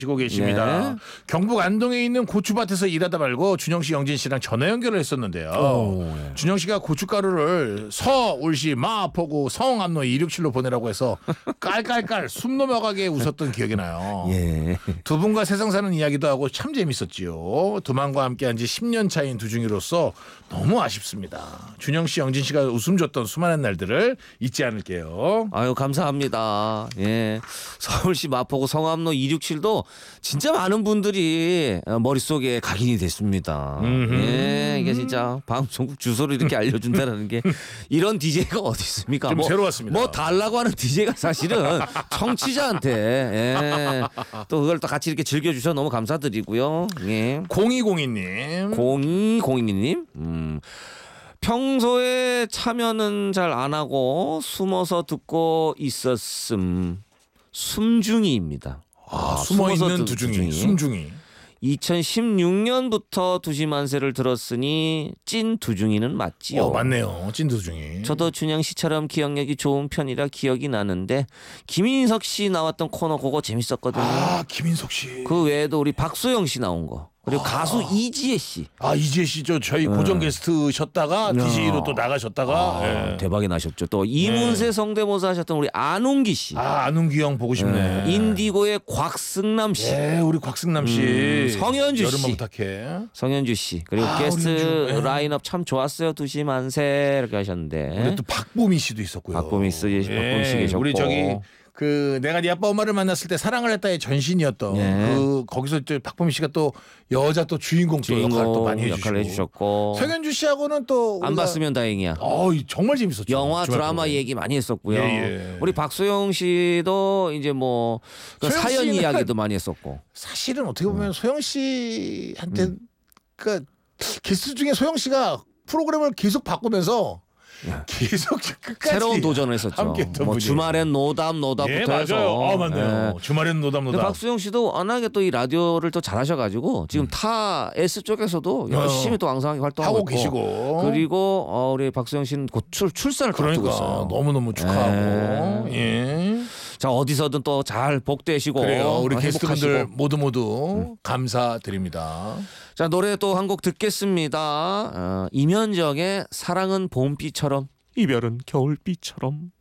시고 계십니다. 네. 경북 안동에 있는 고추밭에서 일하다 말고 준영 씨, 영진 씨랑 전화 연결을 했었는데요. 준영 씨가 고춧가루를 서울시 마포구 성암로 267로 보내라고 해서 깔깔깔 숨 넘어가게 웃었던 기억이 나요. 예. 두 분과 세상 사는 이야기도 하고 참 재밌었지요. 두만과 함께한 지 10년 차인 두중이로서 너무 아쉽습니다. 준영 씨, 영진 씨가 웃음 줬던 수많은 날들을 잊지 않을게요. 아유 감사합니다. 예. 서울시 마포구 성암로 267도 진짜 많은 분들이 머릿속에 각인이 됐습니다. 예, 이게 진짜 방송국 주소를 이렇게 알려준다는 게 이런 DJ가 어디 있습니까? 좀 새로웠습니다. 뭐 달라고 하는 DJ가 사실은 청취자한테 예, 또 그걸 또 같이 이렇게 즐겨주셔서 너무 감사드리고요. 예. 0202님. 0202님. 평소에 참여는 잘 안 하고 숨어서 듣고 있었음. 숨중이입니다. 숨어있는 두중이. 숨중이. 2016년부터 두시만세를 들었으니 찐 두중이는 맞지요. 맞네요. 찐 두중이. 저도 준영 씨처럼 기억력이 좋은 편이라 기억이 나는데 김인석 씨 나왔던 코너 그거 재밌었거든요. 김인석 씨. 그 외에도 우리 박소영 씨 나온 거. 그리고 가수 이지혜 씨. 이지혜 씨 저희 고정 게스트셨다가 DJ로 또 나가셨다가 대박이 나셨죠. 또 이문세 성대모사 하셨던 우리 안웅기 씨. 안웅기 형 보고 싶네. 인디고의 곽승남 씨. 우리 곽승남 씨. 성현주 여름만 씨. 부탁해. 성현주 씨. 그리고 게스트 우리 라인업 참 좋았어요. 두시 만세 이렇게 하셨는데. 우리 또 박보미 씨도 있었고요. 박보미 씨 계셨고. 우리 내가 네 아빠 엄마를 만났을 때 사랑을 했다의 전신이었던 거기서 또 박보미 씨가 또 여자 또 주인공 또 역할을 또 많이 해주셨고. 성현주 씨하고는 또 안 봤으면 다행이야. 정말 재밌었죠. 영화 드라마 얘기 많이 했었고요. 우리 박소영 씨도 이제 뭐 사연 이야기도 많이 했었고. 사실은 어떻게 보면 소영 씨한테 그러니까 게스트 중에 소영 씨가 프로그램을 계속 바꾸면서 계속 끝까지 새로운 도전을 했었죠. 뭐 주말엔 노담부터 해서. 맞네요. 주말엔 노담. 박수영 씨도 워낙에 또 이 라디오를 또 잘하셔가지고 지금 타 S 쪽에서도 열심히 또 왕성하게 활동하고 하고 계시고. 그리고 우리 박수영 씨는 곧 출산을 앞두고 있어요. 너무너무 축하하고. 자, 어디서든 또 잘 복되시고. 그래요. 우리 게스트분들 모두 감사드립니다. 자, 노래 또 한 곡 듣겠습니다. 이면정의 사랑은 봄비처럼 이별은 겨울비처럼.